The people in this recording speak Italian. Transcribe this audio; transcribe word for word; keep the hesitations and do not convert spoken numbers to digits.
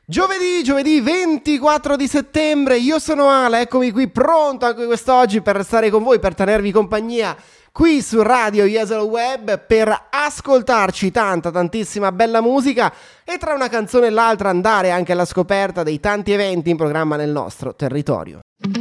Giovedì, giovedì ventiquattro di settembre, io sono Ale, eccomi qui pronto anche quest'oggi per stare con voi, per tenervi compagnia qui su Radio Jesolo Web, per ascoltarci tanta, tantissima bella musica e tra una canzone e l'altra andare anche alla scoperta dei tanti eventi in programma nel nostro territorio.